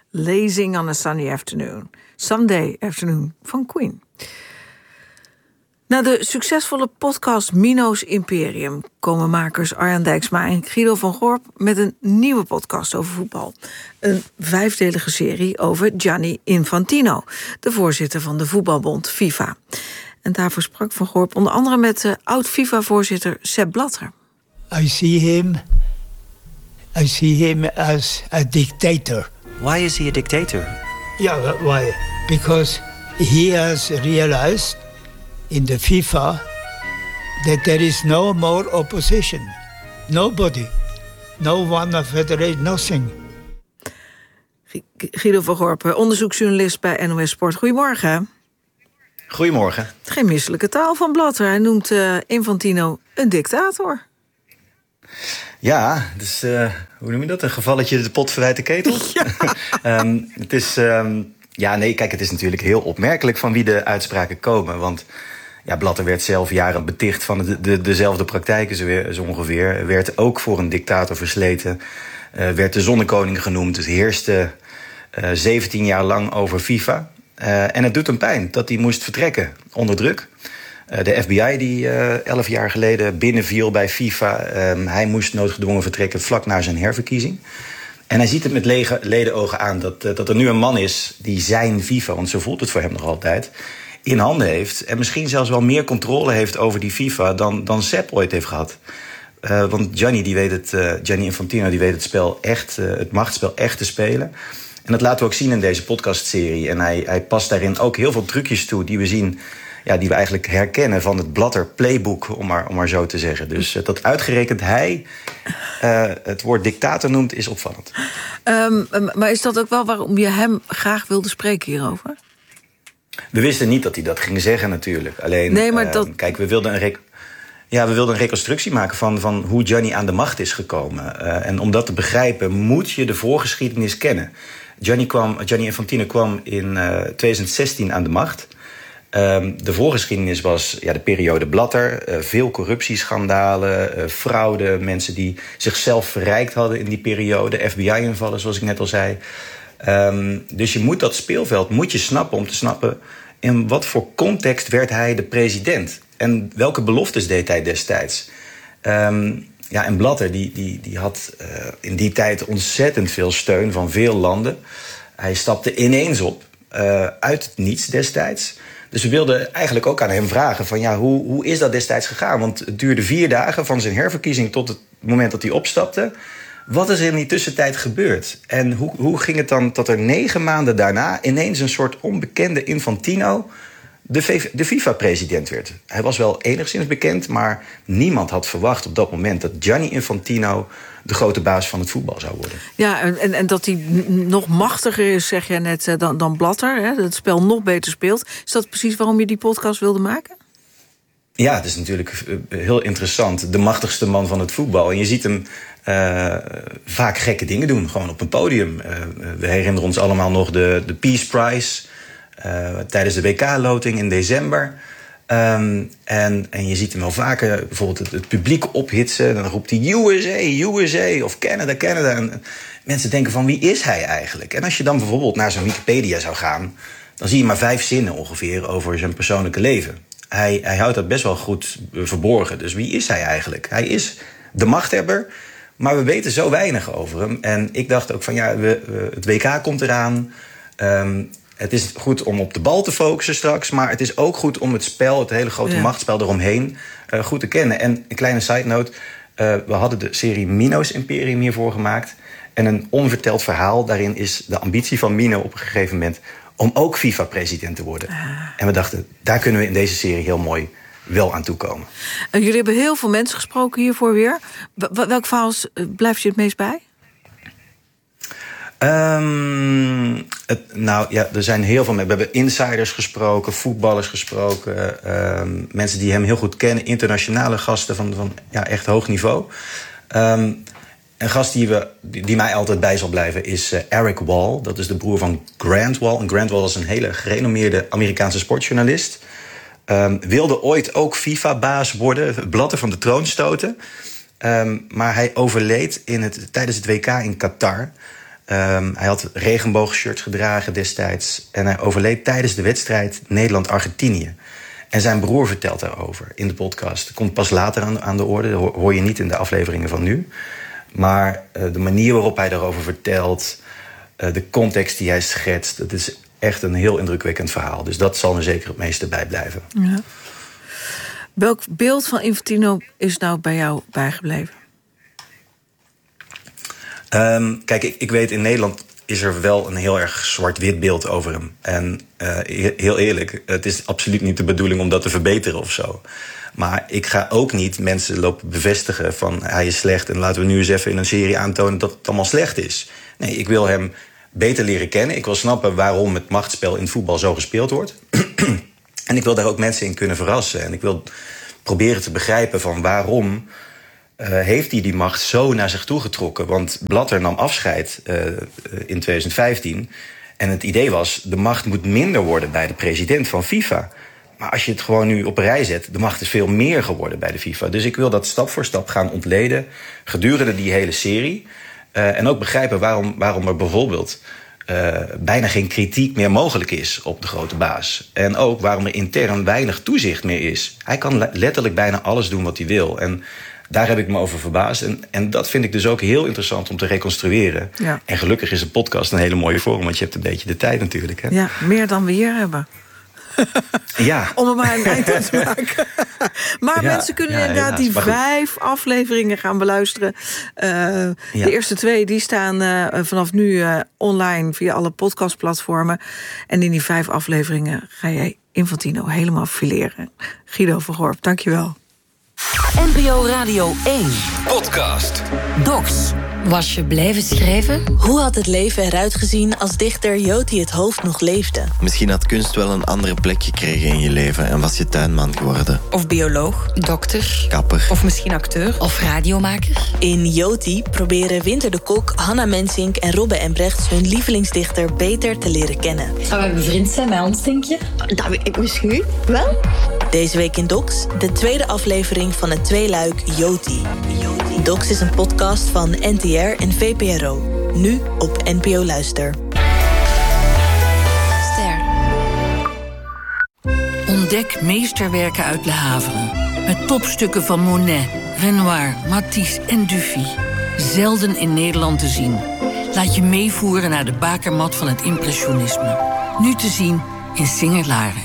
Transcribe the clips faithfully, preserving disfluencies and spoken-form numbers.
Lazing on a Sunday Afternoon. Sunday Afternoon van Queen. Na de succesvolle podcast Mino's Imperium komen makers Arjan Dijksma en Guido van Gorp met een nieuwe podcast over voetbal. Een vijfdelige serie over Gianni Infantino, de voorzitter van de voetbalbond FIFA. En daarvoor sprak Van Gorp onder andere met uh, oud-FIFA-voorzitter Sepp Blatter. I see him, I see him as a dictator. Why is he a dictator? Yeah, why? Because he has realized in the FIFA that there is no more opposition. Nobody. No one federation, nothing. Guido van Gorp, onderzoeksjournalist bij N O S Sport. Goedemorgen. Goedemorgen. Geen misselijke taal van Blatter. Hij noemt uh, Infantino een dictator. Ja, dus uh, hoe noem je dat? Een gevalletje de pot verwijt de ketel? Ja. um, het is, um, ja, nee, kijk, het is natuurlijk heel opmerkelijk van wie de uitspraken komen. Want ja, Blatter werd zelf jaren beticht van de, de, dezelfde praktijken zo, weer, zo ongeveer. Werd ook voor een dictator versleten. Uh, werd de zonnekoning genoemd. Het heerste uh, zeventien jaar lang over FIFA. Uh, en het doet hem pijn dat hij moest vertrekken onder druk. Uh, de F B I die uh, elf jaar geleden binnenviel bij FIFA. Um, hij moest noodgedwongen vertrekken vlak na zijn herverkiezing. En hij ziet het met lege ledenogen aan dat, uh, dat er nu een man is die zijn FIFA, want zo voelt het voor hem nog altijd, in handen heeft. En misschien zelfs wel meer controle heeft over die FIFA dan, dan Sepp ooit heeft gehad. Uh, want Gianni, die weet het, uh, Gianni Infantino die weet het spel echt, uh, het machtsspel echt te spelen. En dat laten we ook zien in deze podcastserie. En hij, hij past daarin ook heel veel trucjes toe die we zien, ja, die we eigenlijk herkennen van het Blatter playbook, om maar, om maar zo te zeggen. Dus uh, dat uitgerekend hij uh, het woord dictator noemt, is opvallend. Um, maar is dat ook wel waarom je hem graag wilde spreken hierover? We wisten niet dat hij dat ging zeggen natuurlijk. Alleen, nee, maar uh, dat... kijk, we wilden een... Rec- Ja, we wilden een reconstructie maken van, van hoe Gianni aan de macht is gekomen. Uh, en om dat te begrijpen moet je de voorgeschiedenis kennen. Gianni, kwam, Gianni Infantino kwam in uh, twintig zestien aan de macht. Um, de voorgeschiedenis was ja, de periode Blatter. Uh, veel corruptieschandalen, uh, fraude, mensen die zichzelf verrijkt hadden in die periode. F B I-invallen, zoals ik net al zei. Um, dus je moet dat speelveld moet je snappen om te snappen in wat voor context werd hij de president. En welke beloftes deed hij destijds? Um, ja, en Blatter die, die, die had uh, in die tijd ontzettend veel steun van veel landen. Hij stapte ineens op, uh, uit het niets destijds. Dus we wilden eigenlijk ook aan hem vragen van ja, hoe, hoe is dat destijds gegaan? Want het duurde vier dagen van zijn herverkiezing tot het moment dat hij opstapte. Wat is er in die tussentijd gebeurd? En hoe, hoe ging het dan dat er negen maanden daarna ineens een soort onbekende Infantino de, de FIFA-president werd? Hij was wel enigszins bekend, maar niemand had verwacht op dat moment dat Gianni Infantino de grote baas van het voetbal zou worden. Ja, en, en dat hij n- nog machtiger is, zeg jij net, uh, dan, dan Blatter. Hè? Dat het spel nog beter speelt. Is dat precies waarom je die podcast wilde maken? Ja, het is natuurlijk heel interessant. De machtigste man van het voetbal. En je ziet hem uh, vaak gekke dingen doen, gewoon op een podium. Uh, we herinneren ons allemaal nog de, de Peace Prize uh, tijdens de W K-loting in december. Um, en, en je ziet hem wel vaker bijvoorbeeld het, het publiek ophitsen. Dan roept hij U S A, U S A of Canada, Canada. En mensen denken van wie is hij eigenlijk? En als je dan bijvoorbeeld naar zijn Wikipedia zou gaan, dan zie je maar vijf zinnen ongeveer over zijn persoonlijke leven. Hij, hij houdt dat best wel goed verborgen. Dus wie is hij eigenlijk? Hij is de machthebber, maar we weten zo weinig over hem. En ik dacht ook van ja, we, we, het W K komt eraan. Um, het is goed om op de bal te focussen straks, maar het is ook goed om het spel, het hele grote ja. machtsspel eromheen, uh, goed te kennen. En een kleine side note, uh, we hadden de serie Mino's Imperium hiervoor gemaakt. En een onverteld verhaal, daarin is de ambitie van Mino op een gegeven moment om ook FIFA-president te worden. Ah. En we dachten, daar kunnen we in deze serie heel mooi wel aan toekomen. Uh, jullie hebben heel veel mensen gesproken hiervoor weer. W- welk verhaal blijft je het meest bij? Um, het, nou ja, er zijn heel veel. We hebben insiders gesproken, voetballers gesproken, um, mensen die hem heel goed kennen, internationale gasten van, van ja, echt hoog niveau. Um, een gast die, we, die, die mij altijd bij zal blijven is uh, Eric Wall. Dat is de broer van Grant Wall. En Grant Wall is een hele gerenommeerde Amerikaanse sportjournalist. Um, wilde ooit ook FIFA-baas worden, Blatter van de troon stoten. Um, maar hij overleed in het, tijdens het W K in Qatar. Um, hij had regenboogshirts gedragen destijds. En hij overleed tijdens de wedstrijd Nederland-Argentinië. En zijn broer vertelt daarover in de podcast. Komt pas later aan, aan de orde. Dat hoor je niet in de afleveringen van nu. Maar uh, de manier waarop hij daarover vertelt, uh, de context die hij schetst, dat is echt een heel indrukwekkend verhaal. Dus dat zal er zeker het meeste bij blijven. Ja. Welk beeld van Infantino is nou bij jou bijgebleven? Um, kijk, ik, ik weet in Nederland is er wel een heel erg zwart-wit beeld over hem. En uh, heel eerlijk, het is absoluut niet de bedoeling om dat te verbeteren of zo. Maar ik ga ook niet mensen lopen bevestigen van hij is slecht en laten we nu eens even in een serie aantonen dat het allemaal slecht is. Nee, ik wil hem beter leren kennen. Ik wil snappen waarom het machtsspel in het voetbal zo gespeeld wordt. En ik wil daar ook mensen in kunnen verrassen. En ik wil proberen te begrijpen van waarom uh, heeft hij die macht zo naar zich toe getrokken. Want Blatter nam afscheid uh, in twintig vijftien. En het idee was, de macht moet minder worden bij de president van FIFA. Maar als je het gewoon nu op een rij zet, de macht is veel meer geworden bij de FIFA. Dus ik wil dat stap voor stap gaan ontleden gedurende die hele serie. Uh, en ook begrijpen waarom, waarom er bijvoorbeeld uh, bijna geen kritiek meer mogelijk is op de grote baas. En ook waarom er intern weinig toezicht meer is. Hij kan letterlijk bijna alles doen wat hij wil. En daar heb ik me over verbaasd. En, en dat vind ik dus ook heel interessant om te reconstrueren. Ja. En gelukkig is een podcast een hele mooie vorm, want je hebt een beetje de tijd natuurlijk. Hè? Ja, meer dan we hier hebben. Ja. Om er maar een eind aan te maken. Maar ja, mensen kunnen ja, inderdaad die vijf afleveringen gaan beluisteren. Uh, ja. De eerste twee die staan uh, vanaf nu uh, online via alle podcastplatformen. En in die vijf afleveringen ga jij Infantino helemaal fileren. Guido van Gorp, dankjewel. N P O Radio één. Podcast. Docs. Was je blijven schrijven? Hoe had het leven eruit gezien als dichter Joti het Hoofd nog leefde? Misschien had kunst wel een andere plek gekregen in je leven en was je tuinman geworden. Of bioloog, dokter, kapper. Of misschien acteur of radiomaker. In Joti proberen Winter de Kok, Hanna Mensink en Robbe Embrechts hun lievelingsdichter beter te leren kennen. Gaan we bevriend zijn met ons, denk je? Dat weet ik misschien wel. Deze week in Docs, de tweede aflevering van het tweeluik Joti. Docs is een podcast van N T R en V P R O. Nu op N P O Luister. Ster. Ontdek meesterwerken uit Le Havre. Met topstukken van Monet, Renoir, Matisse en Dufy. Zelden in Nederland te zien. Laat je meevoeren naar de bakermat van het impressionisme. Nu te zien in Singer-Laren.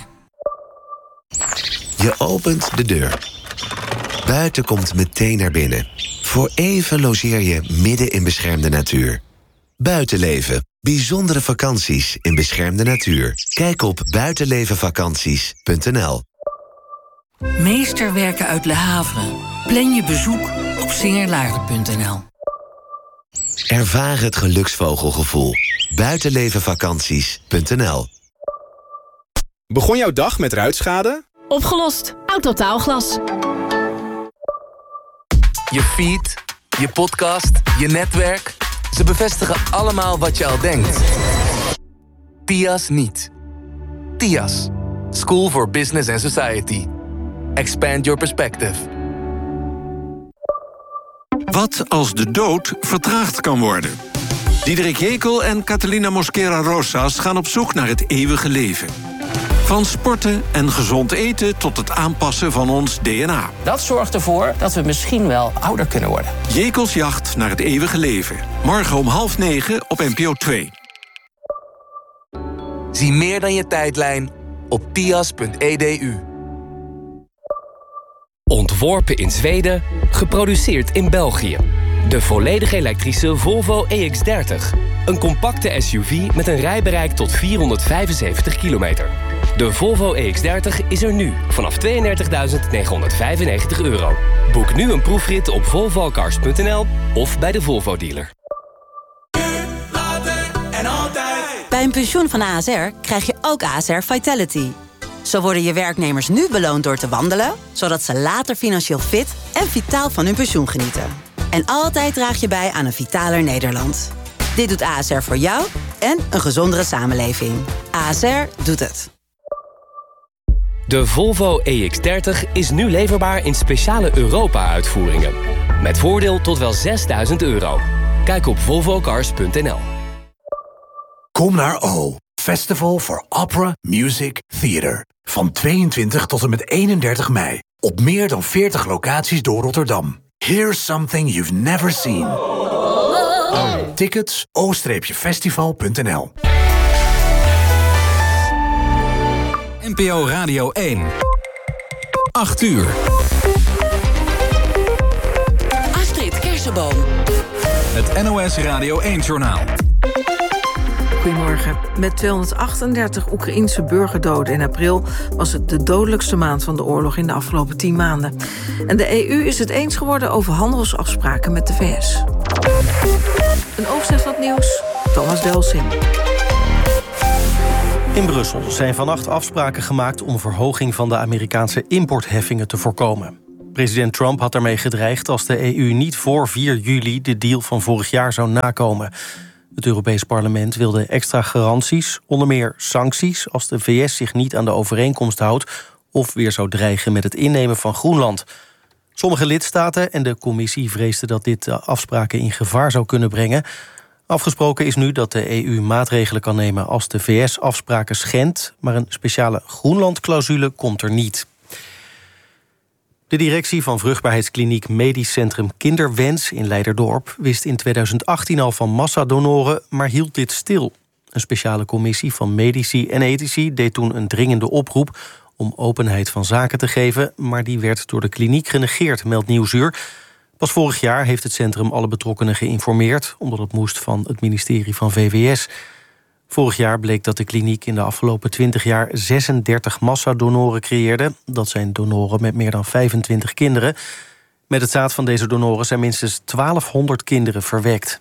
Je opent de deur. Buiten komt meteen naar binnen. Voor even logeer je midden in beschermde natuur. Buitenleven. Bijzondere vakanties in beschermde natuur. Kijk op buitenlevenvakanties punt n l. Meesterwerken uit Le Havre. Plan je bezoek op singerlaren punt n l. Ervaar het geluksvogelgevoel. buitenlevenvakanties punt n l. Begon jouw dag met ruitschade? Opgelost. Autotaalglas. Je feed, je podcast, je netwerk. Ze bevestigen allemaal wat je al denkt. T I A S niet. T I A S. School for Business and Society. Expand your perspective. Wat als de dood vertraagd kan worden? Diederik Jekel en Catalina Mosquera Rosas gaan op zoek naar het eeuwige leven. Van sporten en gezond eten tot het aanpassen van ons D N A. Dat zorgt ervoor dat we misschien wel ouder kunnen worden. Jekels jacht naar het eeuwige leven. Morgen om half negen op N P O twee. Zie meer dan je tijdlijn op tias punt e d u. Ontworpen in Zweden, geproduceerd in België. De volledig elektrische Volvo E X dertig. Een compacte S U V met een rijbereik tot vierhonderdvijfenzeventig kilometer. De Volvo E X dertig is er nu vanaf tweeëndertigduizend negenhonderdvijfennegentig euro. Boek nu een proefrit op volvo cars punt n l of bij de Volvo dealer. Bij een pensioen van A S R krijg je ook A S R Vitality. Zo worden je werknemers nu beloond door te wandelen, zodat ze later financieel fit en vitaal van hun pensioen genieten. En altijd draag je bij aan een vitaler Nederland. Dit doet A S R voor jou en een gezondere samenleving. A S R doet het. De Volvo E X dertig is nu leverbaar in speciale Europa-uitvoeringen. Met voordeel tot wel zesduizend euro. Kijk op volvo cars punt n l. Kom naar O, Festival for Opera, Music, Theatre. Van tweeëntwintig tot en met eenendertig mei. Op meer dan veertig locaties door Rotterdam. Here's something you've never seen. Tickets o festival punt n l. N P O Radio één. acht uur. Astrid Kersenboom. Het N O S Radio één-journaal. Goedemorgen. Met tweehonderdachtendertig Oekraïense burgerdoden in april was het de dodelijkste maand van de oorlog in de afgelopen tien maanden. En de E U is het eens geworden over handelsafspraken met de V S. Een overzicht van het nieuws, Thomas Delsing. In Brussel zijn vannacht afspraken gemaakt om verhoging van de Amerikaanse importheffingen te voorkomen. President Trump had daarmee gedreigd als de E U niet voor vier juli de deal van vorig jaar zou nakomen. Het Europees Parlement wilde extra garanties, onder meer sancties als de V S zich niet aan de overeenkomst houdt of weer zou dreigen met het innemen van Groenland. Sommige lidstaten en de commissie vreesden dat dit de afspraken in gevaar zou kunnen brengen. Afgesproken is nu dat de E U maatregelen kan nemen als de V S afspraken schendt, maar een speciale Groenland-clausule komt er niet. De directie van vruchtbaarheidskliniek Medisch Centrum Kinderwens in Leiderdorp wist in tweeduizend achttien al van massadonoren, maar hield dit stil. Een speciale commissie van medici en ethici deed toen een dringende oproep om openheid van zaken te geven, maar die werd door de kliniek genegeerd, meldt Nieuwsuur. Pas vorig jaar heeft het centrum alle betrokkenen geïnformeerd, omdat het moest van het ministerie van V W S. Vorig jaar bleek dat de kliniek in de afgelopen twintig jaar zesendertig massadonoren creëerde. Dat zijn donoren met meer dan vijfentwintig kinderen. Met het zaad van deze donoren zijn minstens twaalfhonderd kinderen verwekt.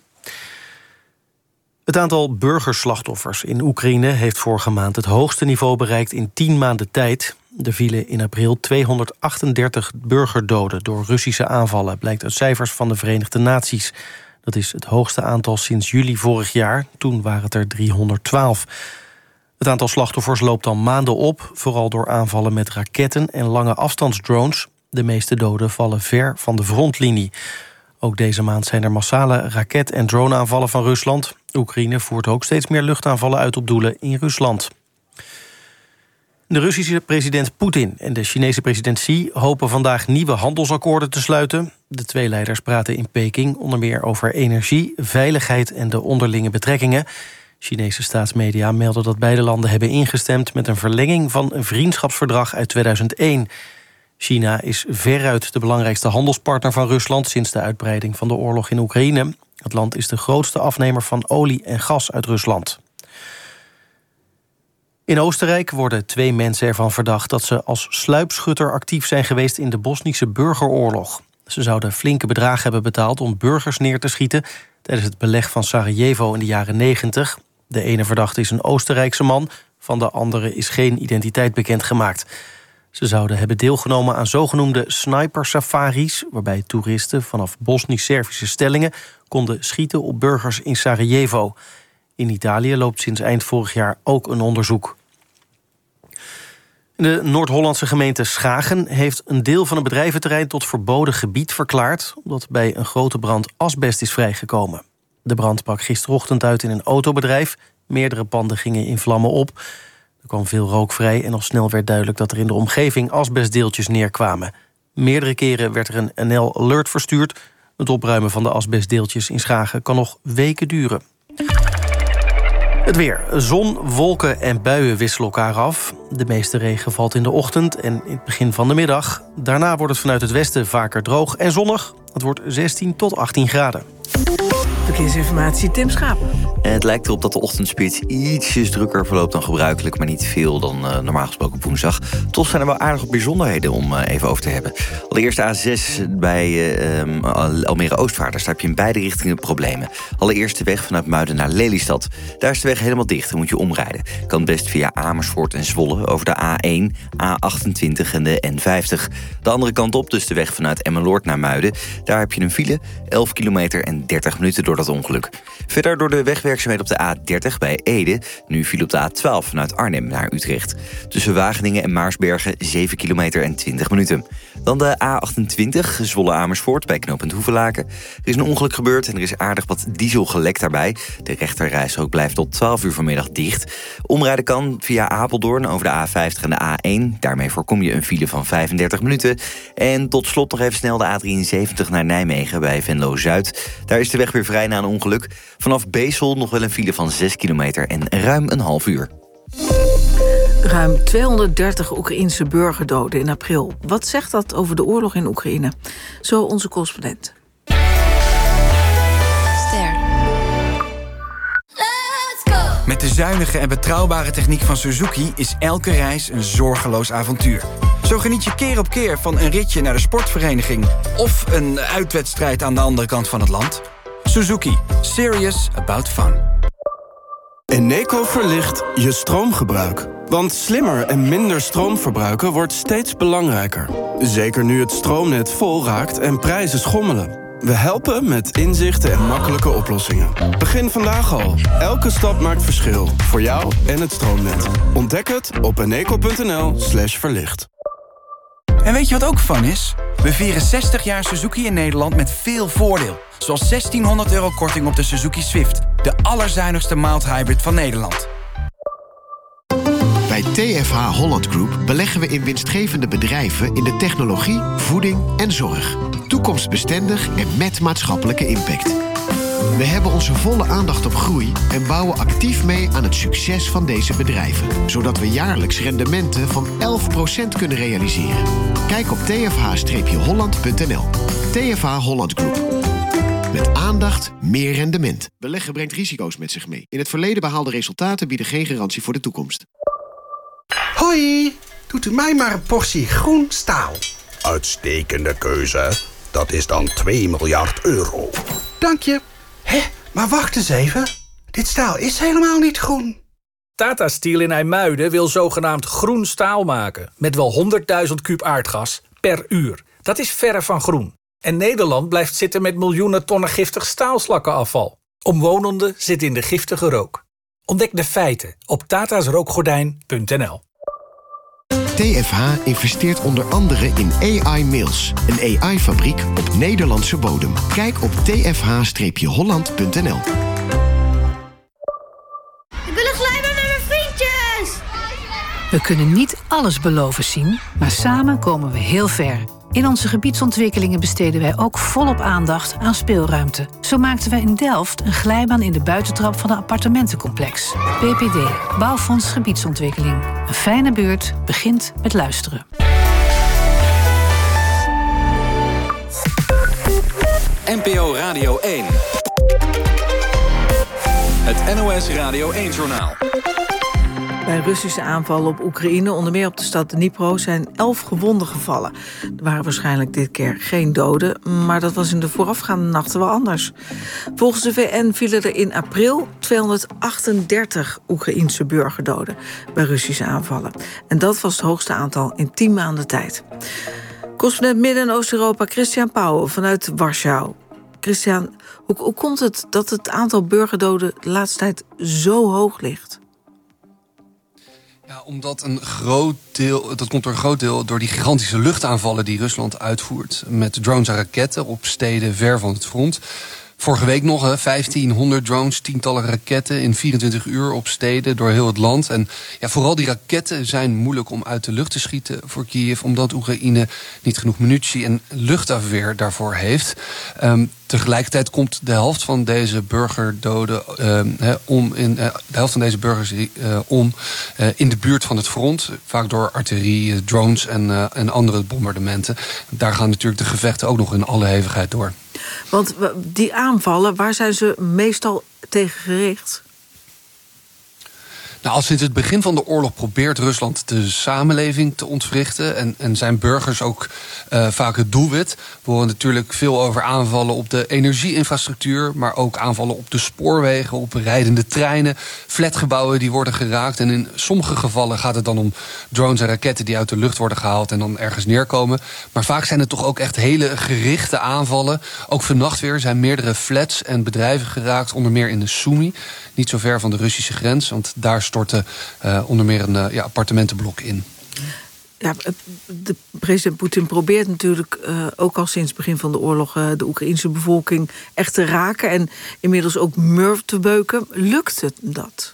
Het aantal burgerslachtoffers in Oekraïne heeft vorige maand het hoogste niveau bereikt in tien maanden tijd. Er vielen in april tweehonderdachtendertig burgerdoden door Russische aanvallen, blijkt uit cijfers van de Verenigde Naties. Dat is het hoogste aantal sinds juli vorig jaar. Toen waren het er driehonderdtwaalf. Het aantal slachtoffers loopt al maanden op, vooral door aanvallen met raketten en lange afstandsdrones. De meeste doden vallen ver van de frontlinie. Ook deze maand zijn er massale raket- en droneaanvallen van Rusland. Oekraïne voert ook steeds meer luchtaanvallen uit op doelen in Rusland. De Russische president Poetin en de Chinese president Xi hopen vandaag nieuwe handelsakkoorden te sluiten. De twee leiders praten in Peking onder meer over energie, veiligheid en de onderlinge betrekkingen. Chinese staatsmedia melden dat beide landen hebben ingestemd met een verlenging van een vriendschapsverdrag uit tweeduizend één. China is veruit de belangrijkste handelspartner van Rusland sinds de uitbreiding van de oorlog in Oekraïne. Het land is de grootste afnemer van olie en gas uit Rusland. In Oostenrijk worden twee mensen ervan verdacht dat ze als sluipschutter actief zijn geweest in de Bosnische burgeroorlog. Ze zouden flinke bedragen hebben betaald om burgers neer te schieten tijdens het beleg van Sarajevo in de jaren negentig. De ene verdachte is een Oostenrijkse man, van de andere is geen identiteit bekendgemaakt. Ze zouden hebben deelgenomen aan zogenoemde sniper-safaris, waarbij toeristen vanaf Bosnisch-Servische stellingen konden schieten op burgers in Sarajevo. In Italië loopt sinds eind vorig jaar ook een onderzoek. De Noord-Hollandse gemeente Schagen heeft een deel van het bedrijventerrein tot verboden gebied verklaard, omdat bij een grote brand asbest is vrijgekomen. De brand brak gisterochtend uit in een autobedrijf. Meerdere panden gingen in vlammen op. Er kwam veel rook vrij en al snel werd duidelijk dat er in de omgeving asbestdeeltjes neerkwamen. Meerdere keren werd er een N L-alert verstuurd. Het opruimen van de asbestdeeltjes in Schagen kan nog weken duren. Het weer. Zon, wolken en buien wisselen elkaar af. De meeste regen valt in de ochtend en in het begin van de middag. Daarna wordt het vanuit het westen vaker droog en zonnig. Het wordt zestien tot achttien graden. Verkeersinformatie, Tim Schaap. Het lijkt erop dat de ochtendspits ietsjes drukker verloopt dan gebruikelijk, maar niet veel dan uh, normaal gesproken op woensdag. Toch zijn er wel aardige bijzonderheden om uh, even over te hebben. Allereerst de A zes bij uh, um, Almere Oostvaart. Daar heb je in beide richtingen problemen. Allereerst de weg vanuit Muiden naar Lelystad. Daar is de weg helemaal dicht, dan moet je omrijden. Kan best via Amersfoort en Zwolle over de A één, A achtentwintig en de N vijftig. De andere kant op, dus de weg vanuit Emmeloord naar Muiden. Daar heb je een file, elf kilometer en dertig minuten door dat ongeluk. Verder door de wegwerkzaamheden op de A dertig bij Ede. Nu viel op de A twaalf vanuit Arnhem naar Utrecht. Tussen Wageningen en Maarsbergen zeven kilometer en twintig minuten. Dan de A achtentwintig, Zwolle-Amersfoort bij knooppunt Hoevelaken. Er is een ongeluk gebeurd en er is aardig wat diesel gelekt daarbij. De rechterrijstrook blijft tot twaalf uur vanmiddag dicht. Omrijden kan via Apeldoorn over de A vijftig en de A één. Daarmee voorkom je een file van vijfendertig minuten. En tot slot nog even snel de A drieënzeventig naar Nijmegen bij Venlo-Zuid. Daar is de weg weer vrij na een ongeluk. Vanaf Beesel nog wel een file van zes kilometer en ruim een half uur. Ruim tweehonderddertig Oekraïense burgerdoden in april. Wat zegt dat over de oorlog in Oekraïne? Zo onze correspondent. Ster. Met de zuinige en betrouwbare techniek van Suzuki is elke reis een zorgeloos avontuur. Zo geniet je keer op keer van een ritje naar de sportvereniging of een uitwedstrijd aan de andere kant van het land. Suzuki. Serious about fun. Eneco verlicht je stroomgebruik. Want slimmer en minder stroom verbruiken wordt steeds belangrijker. Zeker nu het stroomnet vol raakt en prijzen schommelen. We helpen met inzichten en makkelijke oplossingen. Begin vandaag al. Elke stap maakt verschil. Voor jou en het stroomnet. Ontdek het op eneco.nl slash verlicht. En weet je wat ook fun is? We vieren zestig jaar Suzuki in Nederland met veel voordeel. Zoals zestienhonderd euro korting op de Suzuki Swift. De allerzuinigste mild hybrid van Nederland. Bij T F H Holland Group beleggen we in winstgevende bedrijven in de technologie, voeding en zorg. Toekomstbestendig en met maatschappelijke impact. We hebben onze volle aandacht op groei en bouwen actief mee aan het succes van deze bedrijven. Zodat we jaarlijks rendementen van elf procent kunnen realiseren. Kijk op t f h holland punt n l. T F H Holland Group. Met aandacht meer rendement. Beleggen brengt risico's met zich mee. In het verleden behaalde resultaten bieden geen garantie voor de toekomst. Hoi, doet u mij maar een portie groen staal. Uitstekende keuze. Dat is dan twee miljard euro. Dank je. Hé, maar wacht eens even. Dit staal is helemaal niet groen. Tata Steel in IJmuiden wil zogenaamd groen staal maken. Met wel honderdduizend kuub aardgas per uur. Dat is verre van groen. En Nederland blijft zitten met miljoenen tonnen giftig staalslakkenafval. Omwonenden zitten in de giftige rook. Ontdek de feiten op tatasrookgordijn punt n l. T F H investeert onder andere in A I Mills, een A I-fabriek op Nederlandse bodem. Kijk op t f h holland punt n l. Ik wil een glijbaan met mijn vriendjes! We kunnen niet alles beloven, Sien, maar samen komen we heel ver. In onze gebiedsontwikkelingen besteden wij ook volop aandacht aan speelruimte. Zo maakten wij in Delft een glijbaan in de buitentrap van een appartementencomplex. B P D, Bouwfonds Gebiedsontwikkeling. Een fijne buurt begint met luisteren. N P O Radio één. Het N O S Radio één-journaal. Bij Russische aanvallen op Oekraïne, onder meer op de stad Dnipro, zijn elf gewonden gevallen. Er waren waarschijnlijk dit keer geen doden, maar dat was in de voorafgaande nachten wel anders. Volgens de V N vielen er in april tweehonderdachtendertig Oekraïense burgerdoden bij Russische aanvallen. En dat was het hoogste aantal in tien maanden tijd. Correspondent Midden- en Oost-Europa Christian Pauwen vanuit Warschau. Christian, hoe, hoe komt het dat het aantal burgerdoden de laatste tijd zo hoog ligt? Ja, omdat een groot deel, dat komt door een groot deel door die gigantische luchtaanvallen die Rusland uitvoert met drones en raketten op steden ver van het front. Vorige week nog vijftienhonderd drones, tientallen raketten in vierentwintig uur op steden door heel het land. En ja, vooral die raketten zijn moeilijk om uit de lucht te schieten voor Kiev, omdat Oekraïne niet genoeg munitie en luchtafweer daarvoor heeft. Um, Tegelijkertijd komt de helft van deze burgerdoden uh, he, om in uh, de helft van deze burgers uh, om uh, in de buurt van het front, vaak door artillerie, drones en, uh, en andere bombardementen. Daar gaan natuurlijk de gevechten ook nog in alle hevigheid door. Want die aanvallen, waar zijn ze meestal tegen gericht? Nou, al sinds het begin van de oorlog probeert Rusland de samenleving te ontwrichten en, en zijn burgers ook uh, vaak het doelwit. We horen natuurlijk veel over aanvallen op de energieinfrastructuur, maar ook aanvallen op de spoorwegen, op rijdende treinen, flatgebouwen die worden geraakt. En in sommige gevallen gaat het dan om drones en raketten die uit de lucht worden gehaald en dan ergens neerkomen. Maar vaak zijn het toch ook echt hele gerichte aanvallen. Ook vannacht weer zijn meerdere flats en bedrijven geraakt, onder meer in de Sumy, niet zo ver van de Russische grens, want daar stortte uh, onder meer een uh, ja, appartementenblok in. Ja, de president Poetin probeert natuurlijk uh, ook al sinds het begin van de oorlog uh, de Oekraïnse bevolking echt te raken en inmiddels ook murf te beuken. Lukt het dat?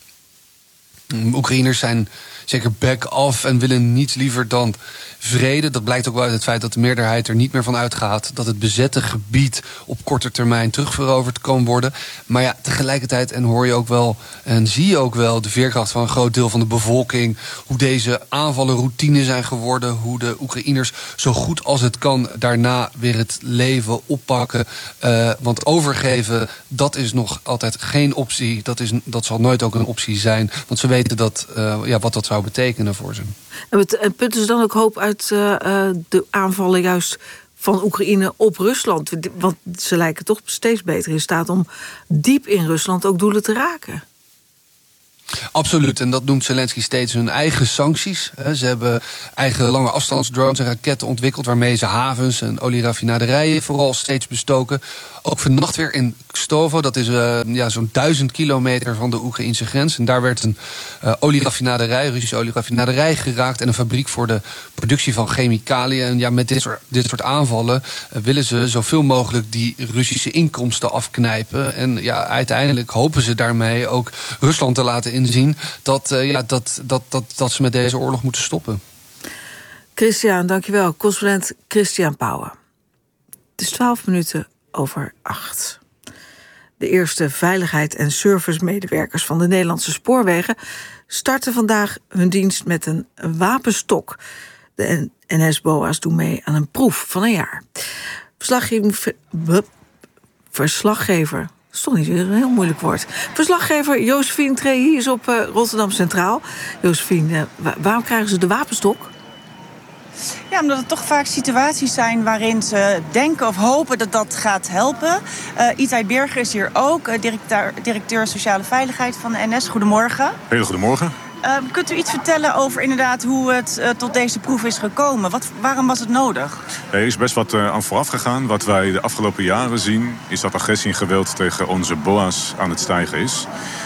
Oekraïners zijn zeker back-off en willen niets liever dan vrede. Dat blijkt ook wel uit het feit dat de meerderheid er niet meer van uitgaat dat het bezette gebied op korte termijn terugveroverd kan worden. Maar ja, tegelijkertijd en hoor je ook wel en zie je ook wel de veerkracht van een groot deel van de bevolking, hoe deze aanvallen routine zijn geworden, hoe de Oekraïners zo goed als het kan daarna weer het leven oppakken. Uh, want overgeven, dat is nog altijd geen optie. Dat, is, dat zal nooit ook een optie zijn. Want ze weten dat, uh, ja, wat dat zou betekenen voor ze. En putten ze dan ook hoop uit uh, de aanvallen juist van Oekraïne op Rusland? Want ze lijken toch steeds beter in staat om diep in Rusland ook doelen te raken. Absoluut, en dat noemt Zelensky steeds hun eigen sancties. Ze hebben eigen lange afstandsdrones en raketten ontwikkeld waarmee ze havens en olieraffinaderijen vooral steeds bestoken. Ook vannacht weer in Kstovo, dat is uh, ja, zo'n duizend kilometer van de Oekraïnse grens. En daar werd een uh, olieraffinaderij, Russische olieraffinaderij geraakt en een fabriek voor de productie van chemicaliën. En ja, met dit soort, dit soort aanvallen uh, willen ze zoveel mogelijk die Russische inkomsten afknijpen. En ja, uiteindelijk hopen ze daarmee ook Rusland te laten inzien dat, uh, ja, dat, dat, dat, dat ze met deze oorlog moeten stoppen. Christian, dankjewel. Correspondent Christian Pauwen. Het is twaalf minuten over acht. De eerste veiligheid- en servicemedewerkers van de Nederlandse spoorwegen starten vandaag hun dienst met een wapenstok. De N S-BOA's doen mee aan een proef van een jaar. Verslaggever... Verslaggever... Dat is toch niet een heel moeilijk woord. Verslaggever Josephine Trehi is op uh, Rotterdam Centraal. Josephine, uh, waarom krijgen ze de wapenstok? Ja, omdat het toch vaak situaties zijn waarin ze denken of hopen dat dat gaat helpen. Uh, Itai Berger is hier ook, uh, directeur, directeur Sociale Veiligheid van de N S. Goedemorgen. Hele goedemorgen. Uh, kunt u iets vertellen over inderdaad hoe het uh, tot deze proef is gekomen? Wat, waarom was het nodig? Er is best wat uh, aan vooraf gegaan. Wat wij de afgelopen jaren zien is dat agressie en geweld tegen onze B O A's aan het stijgen is.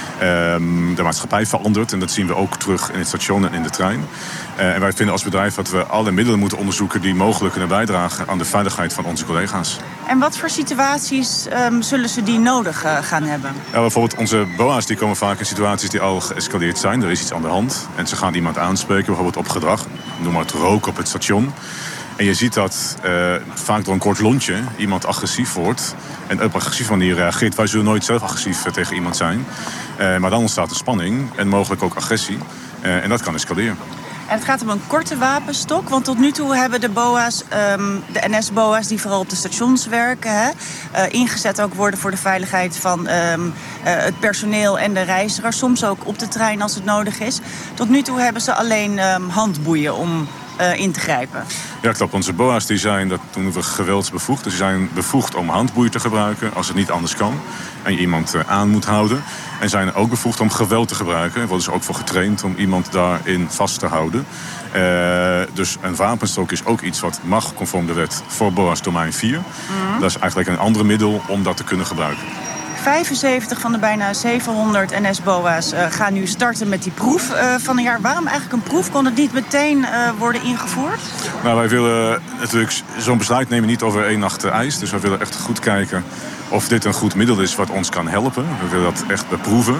Um, de maatschappij verandert en dat zien we ook terug in het station en in de trein. Uh, en wij vinden als bedrijf dat we alle middelen moeten onderzoeken die mogelijk kunnen bijdragen aan de veiligheid van onze collega's. En wat voor situaties um, zullen ze die nodig uh, gaan hebben? Ja, bijvoorbeeld onze B O A's die komen vaak in situaties die al geëscaleerd zijn. Er is iets aan de hand en ze gaan iemand aanspreken, bijvoorbeeld op gedrag. Noem maar het roken op het station. En je ziet dat uh, vaak door een kort lontje iemand agressief wordt. En op een agressieve manier reageert. Wij zullen nooit zelf agressief uh, tegen iemand zijn. Uh, maar dan ontstaat er spanning en mogelijk ook agressie. Uh, en dat kan escaleren. En het gaat om een korte wapenstok. Want tot nu toe hebben de B O A's, um, de N S-B O A's die vooral op de stations werken, hè, uh, ingezet ook worden voor de veiligheid van um, uh, het personeel en de reizigers. Soms ook op de trein als het nodig is. Tot nu toe hebben ze alleen um, handboeien om Uh, in te grijpen. Ja, klopt. Onze B O A's die zijn, dat noemen we geweldsbevoegd. Dus die zijn bevoegd om handboeien te gebruiken als het niet anders kan. En je iemand uh, aan moet houden. En zijn ook bevoegd om geweld te gebruiken. Daar worden ze ook voor getraind om iemand daarin vast te houden. Uh, dus een wapenstok is ook iets wat mag conform de wet voor B O A's domein vier. Mm-hmm. Dat is eigenlijk een ander middel om dat te kunnen gebruiken. vijfenzeventig van de bijna zevenhonderd N S-B O A's uh, gaan nu starten met die proef uh, van een jaar. Waarom eigenlijk een proef? Kon het niet meteen uh, worden ingevoerd? Nou, wij willen natuurlijk zo'n besluit nemen niet over één nacht ijs. Dus wij willen echt goed kijken of dit een goed middel is wat ons kan helpen. We willen dat echt beproeven.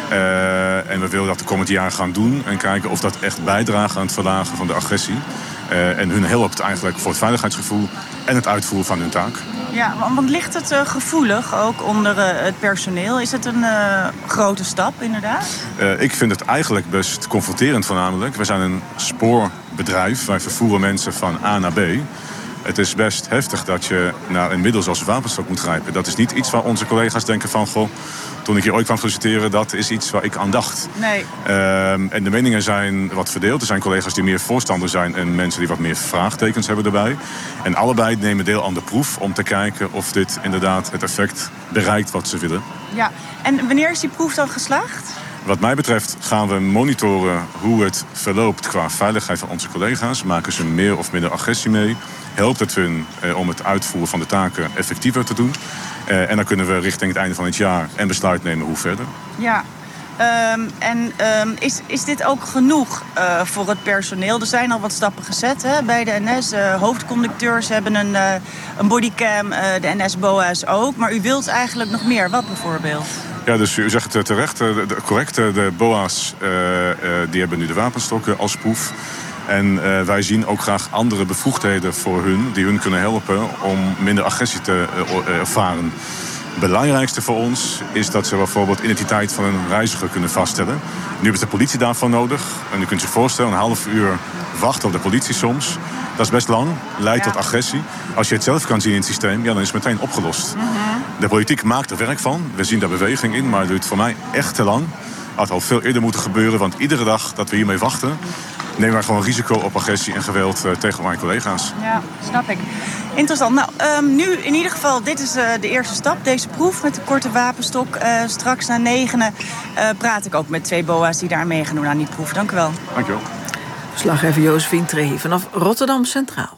Uh, en we willen dat de komend jaar gaan doen. En kijken of dat echt bijdraagt aan het verlagen van de agressie. Uh, en hun helpt eigenlijk voor het veiligheidsgevoel en het uitvoeren van hun taak. Ja, want ligt het uh, gevoelig ook onder uh, het personeel? Is het een uh, grote stap, inderdaad? Uh, ik vind het eigenlijk best confronterend voornamelijk. We zijn een spoorbedrijf. Wij vervoeren mensen van A naar B. Het is best heftig dat je naar een middel zoals wapenstok moet grijpen. Dat is niet iets waar onze collega's denken van... goh, toen ik hier ooit kwam solliciteren, dat is iets waar ik aan dacht. Nee. Um, en de meningen zijn wat verdeeld. Er zijn collega's die meer voorstander zijn en mensen die wat meer vraagtekens hebben erbij. En allebei nemen deel aan de proef om te kijken of dit inderdaad het effect bereikt wat ze willen. Ja, en wanneer is die proef dan geslaagd? Wat mij betreft gaan we monitoren hoe het verloopt qua veiligheid van onze collega's. Maken ze meer of minder agressie mee? Helpt het hun eh, om het uitvoeren van de taken effectiever te doen? Uh, en dan kunnen we richting het einde van het jaar een besluit nemen hoe verder. Ja, um, en um, is, is dit ook genoeg uh, voor het personeel? Er zijn al wat stappen gezet hè, bij de N S. Uh, hoofdconducteurs hebben een, uh, een bodycam, uh, de N S-B O A's ook. Maar u wilt eigenlijk nog meer. Wat bijvoorbeeld? Ja, dus u zegt het terecht, uh, de, correct. Uh, de B O A's uh, uh, die hebben nu de wapenstokken als proef. En uh, wij zien ook graag andere bevoegdheden voor hun... die hun kunnen helpen om minder agressie te uh, ervaren. Het belangrijkste voor ons is dat ze bijvoorbeeld identiteit van een reiziger kunnen vaststellen. Nu hebben ze de politie daarvoor nodig. En u kunt zich voorstellen, een half uur wachten op de politie soms. Dat is best lang, leidt ja. tot agressie. Als je het zelf kan zien in het systeem, ja, dan is het meteen opgelost. Mm-hmm. De politiek maakt er werk van. We zien daar beweging in, maar het duurt voor mij echt te lang. Het had al veel eerder moeten gebeuren, want iedere dag dat we hiermee wachten... nemen wij gewoon risico op agressie en geweld uh, tegen mijn collega's. Ja, snap ik. Interessant. Nou, um, nu in ieder geval, dit is uh, de eerste stap. Deze proef met de korte wapenstok. Uh, straks na negenen uh, praat ik ook met twee B O A's die daar mee gaan doen aan die proef. Dank u wel. Dank je wel. Verslaggever Josephine Trehi vanaf Rotterdam Centraal.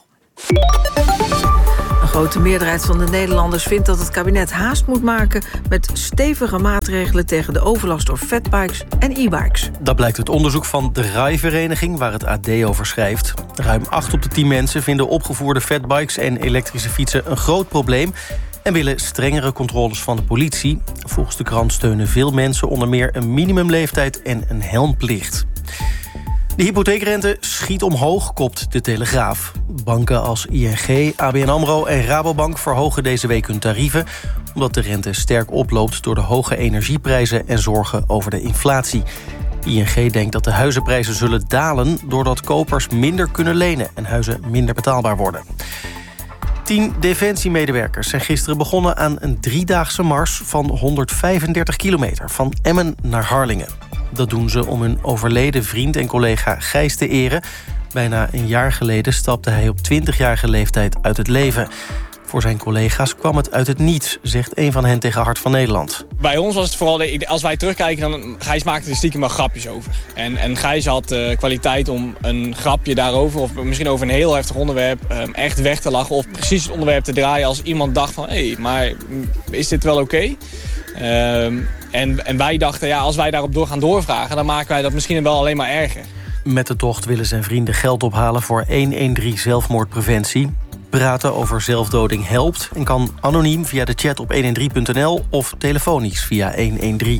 Een grote meerderheid van de Nederlanders vindt dat het kabinet haast moet maken met stevige maatregelen tegen de overlast door fatbikes en e-bikes. Dat blijkt uit onderzoek van de Rijvereniging, waar het A D over schrijft. Ruim acht op de tien mensen vinden opgevoerde fatbikes en elektrische fietsen een groot probleem en willen strengere controles van de politie. Volgens de krant steunen veel mensen onder meer een minimumleeftijd en een helmplicht. De hypotheekrente schiet omhoog, kopt de Telegraaf. Banken als I N G, A B N AMRO en Rabobank verhogen deze week hun tarieven... omdat de rente sterk oploopt door de hoge energieprijzen en zorgen over de inflatie. I N G denkt dat de huizenprijzen zullen dalen... doordat kopers minder kunnen lenen en huizen minder betaalbaar worden. Tien defensiemedewerkers zijn gisteren begonnen aan een driedaagse mars... van honderdvijfendertig kilometer, van Emmen naar Harlingen. Dat doen ze om hun overleden vriend en collega Gijs te eren. Bijna een jaar geleden stapte hij op twintigjarige leeftijd uit het leven. Voor zijn collega's kwam het uit het niets, zegt een van hen tegen Hart van Nederland. Bij ons was het vooral, de, als wij terugkijken, dan Gijs maakte er stiekem wel grapjes over. En, en Gijs had de uh, kwaliteit om een grapje daarover, of misschien over een heel heftig onderwerp, um, echt weg te lachen. Of precies het onderwerp te draaien als iemand dacht van, hé, hey, maar is dit wel oké? Okay? Um, en, en wij dachten, ja, als wij daarop door gaan doorvragen, dan maken wij dat misschien wel alleen maar erger. Met de tocht willen zijn vrienden geld ophalen voor honderddertien zelfmoordpreventie. Praten over zelfdoding helpt en kan anoniem via de chat op honderddertien punt n l of telefonisch via honderddertien.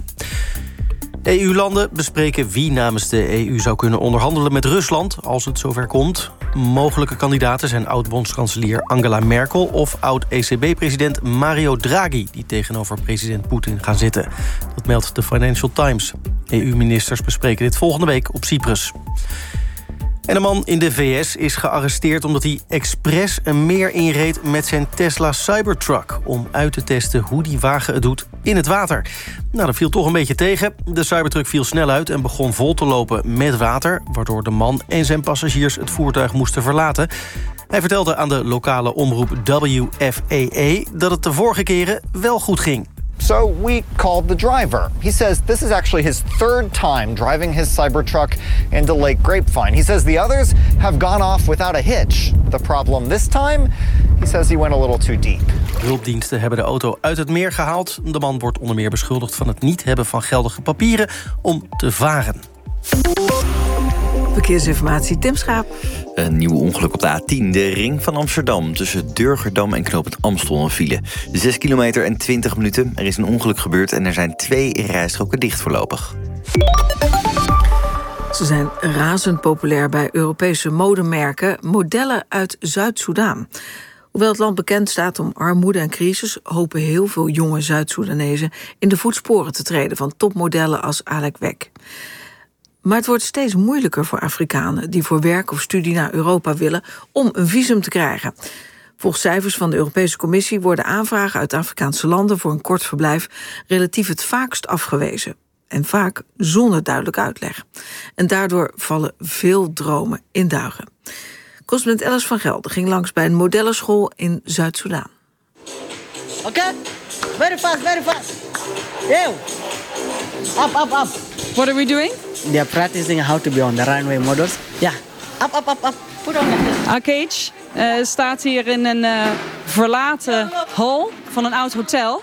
E U-landen bespreken wie namens de E U zou kunnen onderhandelen met Rusland als het zover komt. Mogelijke kandidaten zijn oud-bondskanselier Angela Merkel of oud-E C B-president Mario Draghi, die tegenover president Poetin gaan zitten. Dat meldt de Financial Times. E U-ministers bespreken dit volgende week op Cyprus. En een man in de V S is gearresteerd omdat hij expres een meer inreed met zijn Tesla Cybertruck, om uit te testen hoe die wagen het doet in het water. Nou, dat viel toch een beetje tegen. De Cybertruck viel snel uit en begon vol te lopen met water, waardoor de man en zijn passagiers het voertuig moesten verlaten. Hij vertelde aan de lokale omroep W F A A dat het de vorige keren wel goed ging. So we called the driver. He says this is actually his third time driving his Cybertruck into Lake Grapevine. He says the others have gone off without a hitch. The problem this time, he says he went a little too deep. Hulpdiensten hebben de auto uit het meer gehaald. De man wordt onder meer beschuldigd van het niet hebben van geldige papieren om te varen. Verkeersinformatie, Tim Schaap. Een nieuw ongeluk op de A tien, de ring van Amsterdam. Tussen Durgerdam en knooppunt Amstel een file. zes kilometer en twintig minuten. Er is een ongeluk gebeurd en er zijn twee rijstroken dicht voorlopig. Ze zijn razend populair bij Europese modemerken. Modellen uit Zuid-Soedan. Hoewel het land bekend staat om armoede en crisis, hopen heel veel jonge Zuid-Soedanezen in de voetsporen te treden van topmodellen als Alek Wek. Maar het wordt steeds moeilijker voor Afrikanen die voor werk of studie naar Europa willen om een visum te krijgen. Volgens cijfers van de Europese Commissie worden aanvragen uit Afrikaanse landen voor een kort verblijf relatief het vaakst afgewezen. En vaak zonder duidelijk uitleg. En daardoor vallen veel dromen in duigen. Correspondent Alice van Gelder ging langs bij een modellenschool in Zuid-Soedan. Oké, okay. Very fast, very fast. Yo. Up, up, up. What are we doing? They are practicing how to be on the runway models. Ja, yeah. Up, up, up, up. Put on the... Akage uh, staat hier in een uh, verlaten hal van een oud hotel.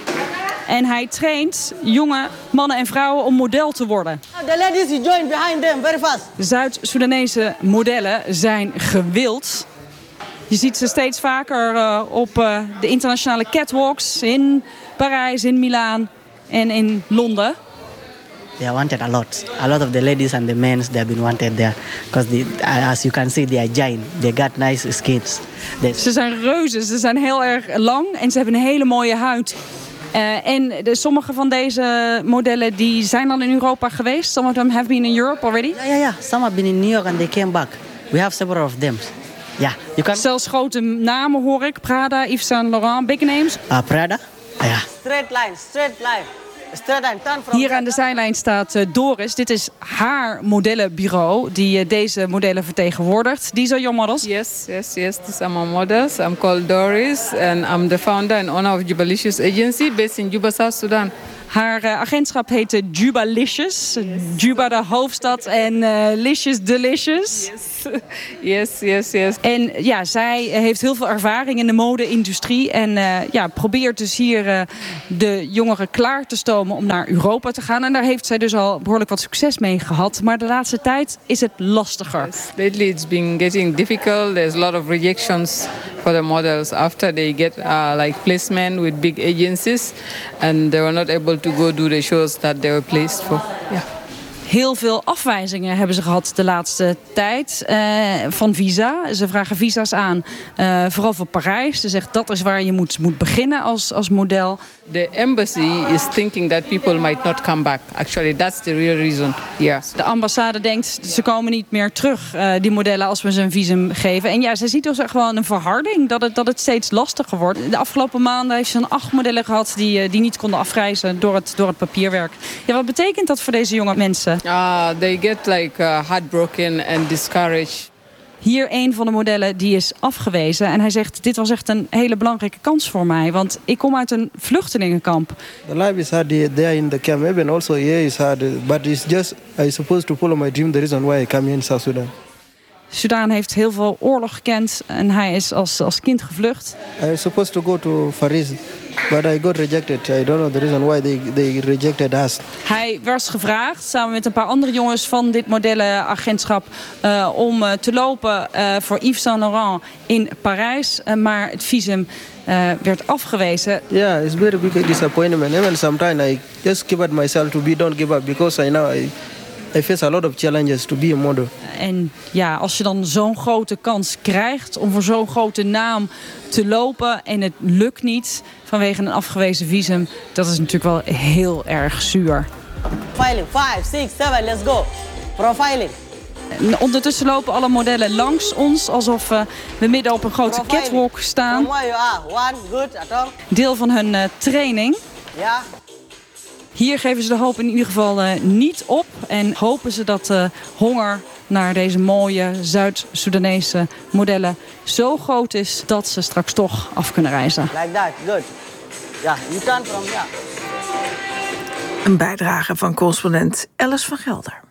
En hij traint jonge mannen en vrouwen om model te worden. The ladies join behind them, very fast. De Zuid-Soedanese modellen zijn gewild. Je ziet ze steeds vaker uh, op uh, de internationale catwalks in Parijs, in Milaan en in Londen. They are wanted a lot. A lot of the ladies and the men, they have been wanted there. Because as you can see, they are giant. They got nice skins. They... Ze zijn reuzen, ze zijn heel erg lang en ze hebben een hele mooie huid. Uh, en de, sommige van deze modellen die zijn dan in Europa geweest. Some of them have been in Europe already. Ja, ja, ja. Some have been in New York and they came back. We have several of them. Ja, you can... Zelfs grote namen hoor ik. Prada, Yves Saint Laurent, big names. Uh, Prada? Ja. Straight line, straight line. Hier aan de zijlijn staat uh, Doris. Dit is haar modellenbureau die uh, deze modellen vertegenwoordigt. These are your models? Yes, yes, yes. These are my models. I'm called Doris and I'm the founder and owner of Jubalicious Agency based in Juba, South Sudan. Haar uh, agentschap heet Jubalicious. Yes. Juba de hoofdstad en uh, Licious Delicious. Yes. yes, yes, yes. En ja, zij heeft heel veel ervaring in de mode-industrie. En uh, ja, probeert dus hier uh, de jongeren klaar te stomen om naar Europa te gaan. En daar heeft zij dus al behoorlijk wat succes mee gehad. Maar de laatste tijd is het lastiger. Yes. Lately it's been getting difficult. There's a lot of rejections for the models after they get uh, like placement with big agencies. And they were not able to go do the shows that they were placed for. Yeah. Heel veel afwijzingen hebben ze gehad de laatste tijd uh, van visa. Ze vragen visa's aan, uh, vooral voor Parijs. Ze zegt dat is waar je moet, moet beginnen als, als model. The embassy is thinking that people might not come back. Actually, that's the real reason. Yeah. De ambassade denkt ze komen niet meer terug, uh, die modellen, als we ze een visum geven. En ja, ze ziet dus echt wel een verharding, dat het, dat het steeds lastiger wordt. De afgelopen maanden heeft ze een acht modellen gehad die, uh, die niet konden afreizen door het, door het papierwerk. Ja, wat betekent dat voor deze jonge mensen? Uh, they get like uh, heartbroken and discouraged. Hier een van de modellen die is afgewezen. En hij zegt, dit was echt een hele belangrijke kans voor mij. Want ik kom uit een vluchtelingenkamp. The life is hard there in the camp. Even also here is hard. But it's just, I supposed to follow my dream. The reason why I come here in South Sudan. Sudan heeft heel veel oorlog gekend. En hij is als, als kind gevlucht. I was supposed to go to Faris. But I got rejected. I don't know the reason why they, they rejected us. Hij was gevraagd, samen met een paar andere jongens van dit modellenagentschap, uh, om uh, te lopen uh, voor Yves Saint Laurent in Parijs. Uh, maar het visum uh, werd afgewezen. Yeah, it's very big disappointment. Even sometimes I just give it myself to be don't give up because I know I, I face a lot of challenges to be a model. En ja, als je dan zo'n grote kans krijgt om voor zo'n grote naam te lopen en het lukt niet vanwege een afgewezen visum, dat is natuurlijk wel heel erg zuur. Profiling, five, six, seven, let's go. Profiling. Ondertussen lopen alle modellen langs ons alsof uh, we midden op een grote Profiling. catwalk staan. One, good, deel van hun uh, training. Ja. Hier geven ze de hoop in ieder geval uh, niet op en hopen ze dat de uh, honger naar deze mooie Zuid-Soedanese modellen zo groot is dat ze straks toch af kunnen reizen. Like that, good. Ja, you turn from here. Een bijdrage van correspondent Alice van Gelder.